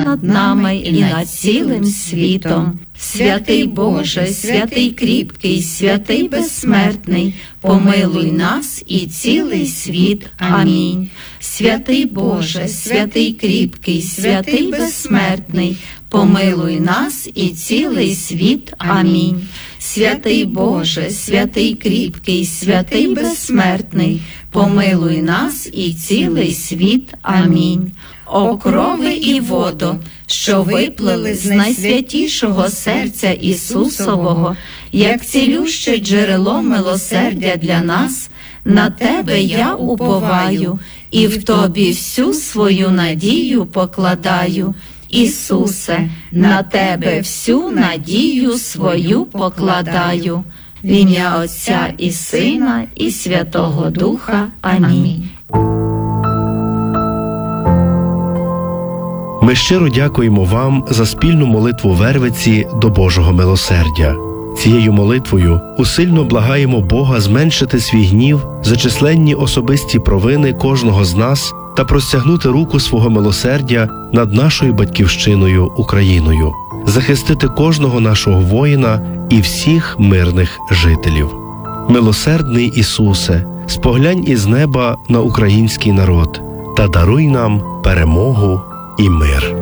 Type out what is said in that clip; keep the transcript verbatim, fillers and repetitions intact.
над нами і над цілим світом. Святий Боже, святий кріпкий, святий безсмертний, помилуй нас і цілий світ. Амінь. Святий Боже, святий кріпкий, святий безсмертний, помилуй нас і цілий світ. Амінь. Святий Боже, святий кріпкий, святий безсмертний, помилуй нас і цілий світ. Амінь. О крови і водо, що виплили з найсвятішого серця Ісусового, як цілюще джерело милосердя для нас, на Тебе я уповаю, і в Тобі всю свою надію покладаю. Ісусе, на Тебе всю надію свою покладаю. В ім'я Отця і Сина, і Святого Духа. Амінь. Ми щиро дякуємо вам за спільну молитву Вервиці до Божого милосердя. Цією молитвою усильно благаємо Бога зменшити свій гнів за численні особисті провини кожного з нас та простягнути руку свого милосердя над нашою батьківщиною Україною, захистити кожного нашого воїна і всіх мирних жителів. Милосердний Ісусе, споглянь із неба на український народ та даруй нам перемогу і мир.